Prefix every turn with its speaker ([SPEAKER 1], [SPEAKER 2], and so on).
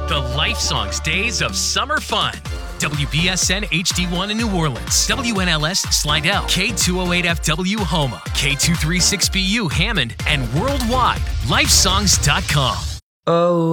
[SPEAKER 1] The Life Songs Days of Summer Fun. WBSN HD1 in New Orleans, WNLS Slidell, K208FW Houma, K236BU Hammond, and worldwide, lifesongs.com.
[SPEAKER 2] Oh.